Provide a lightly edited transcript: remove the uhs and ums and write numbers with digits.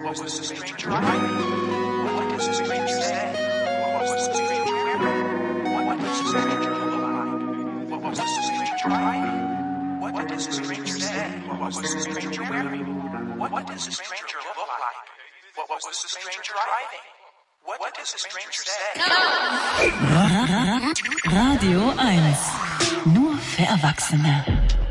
Was the stranger driving? What does the stranger say? Was the stranger wearing? What does the stranger look like? Was the stranger driving? What does the stranger say? Was the stranger wearing? What does the stranger look like? Was the stranger driving? What does the stranger say? Radio 1. Nur für Erwachsene.